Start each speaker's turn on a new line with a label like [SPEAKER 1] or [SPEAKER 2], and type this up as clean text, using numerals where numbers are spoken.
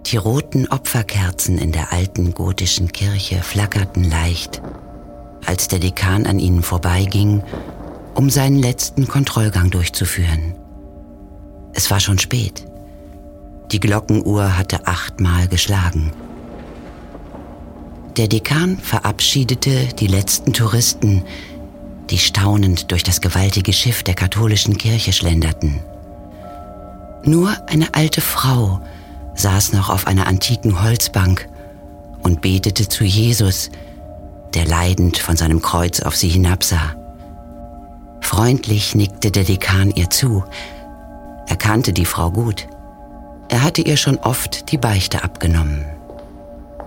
[SPEAKER 1] Die roten Opferkerzen in der alten gotischen Kirche flackerten leicht, als der Dekan an ihnen vorbeiging, um seinen letzten Kontrollgang durchzuführen. Es war schon spät. Die Glockenuhr hatte 8-mal geschlagen. Der Dekan verabschiedete die letzten Touristen, die staunend durch das gewaltige Schiff der katholischen Kirche schlenderten. Nur eine alte Frau saß noch auf einer antiken Holzbank und betete zu Jesus, der leidend von seinem Kreuz auf sie hinabsah. Freundlich nickte der Dekan ihr zu. Er kannte die Frau gut. Er hatte ihr schon oft die Beichte abgenommen.